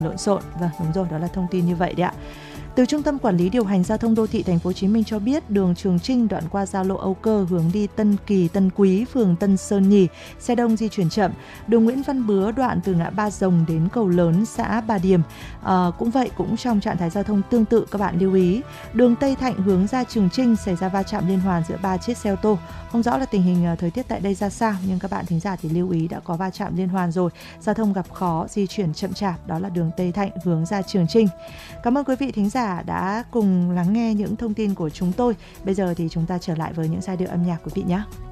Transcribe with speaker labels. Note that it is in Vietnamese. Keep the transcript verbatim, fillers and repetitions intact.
Speaker 1: lộn xộn. Vâng, đúng rồi, đó là thông tin như vậy đấy ạ. Từ Trung tâm Quản lý Điều hành Giao thông Đô thị Thành phố Hồ Chí Minh cho biết, đường Trường Trinh đoạn qua giao lộ Âu Cơ hướng đi Tân Kỳ, Tân Quý, phường Tân Sơn Nhì, xe đông di chuyển chậm. Đường Nguyễn Văn Bứa đoạn từ ngã Ba Rồng đến cầu lớn xã Bà Điểm. À, cũng vậy, cũng trong trạng thái giao thông tương tự, các bạn lưu ý. Đường Tây Thạnh hướng ra Trường Trinh xảy ra va chạm liên hoàn giữa ba chiếc xe ô tô. Không rõ là tình hình thời tiết tại đây ra sao, nhưng các bạn thính giả thì lưu ý đã có va chạm liên hoàn rồi. Giao thông gặp khó, di chuyển chậm chạp, đó là đường Tây Thạnh hướng ra Trường Trinh. Cảm ơn quý vị thính giả đã cùng lắng nghe những thông tin của chúng tôi. Bây giờ thì chúng ta trở lại với những giai điệu âm nhạc quý vị nhé.